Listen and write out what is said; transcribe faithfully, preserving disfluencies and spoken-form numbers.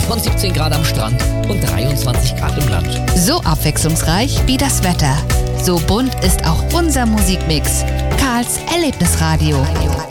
von siebzehn Grad am Strand und dreiundzwanzig Grad im Land. So abwechslungsreich wie das Wetter. So bunt ist auch unser Musikmix. Karls Erlebnisradio.